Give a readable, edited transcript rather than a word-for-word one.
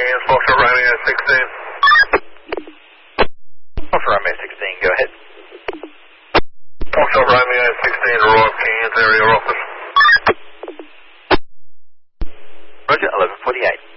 Cairns, Foxtrot Romeo 16. Foxtrot Romeo 16, go ahead. Foxtrot Romeo 16, arrive Cairns area office. Roger, 11:48.